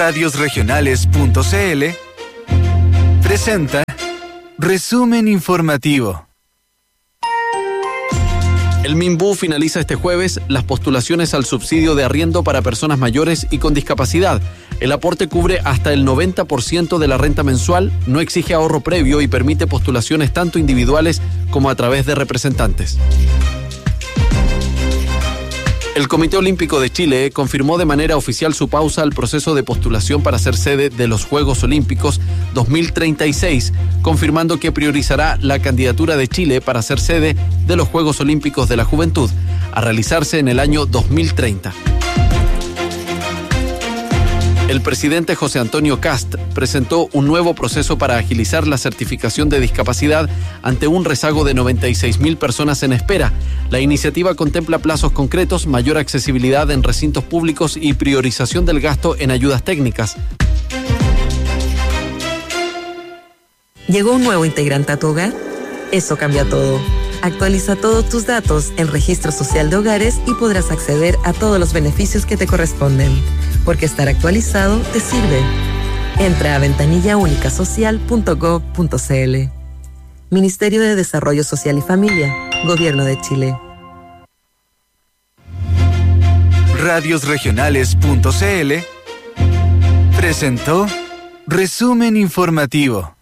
Radiosregionales.cl presenta Resumen Informativo. El Minbu finaliza este jueves las postulaciones al subsidio de arriendo para personas mayores y con discapacidad. El aporte cubre hasta el 90% de la renta mensual, no exige ahorro previo y permite postulaciones tanto individuales como a través de representantes. El Comité Olímpico de Chile confirmó de manera oficial su pausa al proceso de postulación para ser sede de los Juegos Olímpicos 2036, confirmando que priorizará la candidatura de Chile para ser sede de los Juegos Olímpicos de la Juventud, a realizarse en el año 2030. El presidente José Antonio Kast presentó un nuevo proceso para agilizar la certificación de discapacidad ante un rezago de 96.000 personas en espera. La iniciativa contempla plazos concretos, mayor accesibilidad en recintos públicos y priorización del gasto en ayudas técnicas. ¿Llegó un nuevo integrante a tu hogar? Eso cambia todo. Actualiza todos tus datos en Registro Social de Hogares y podrás acceder a todos los beneficios que te corresponden. Porque estar actualizado te sirve. Entra a ventanillaunicasocial.gov.cl. Ministerio de Desarrollo Social y Familia, Gobierno de Chile. Radiosregionales.cl presentó Resumen Informativo.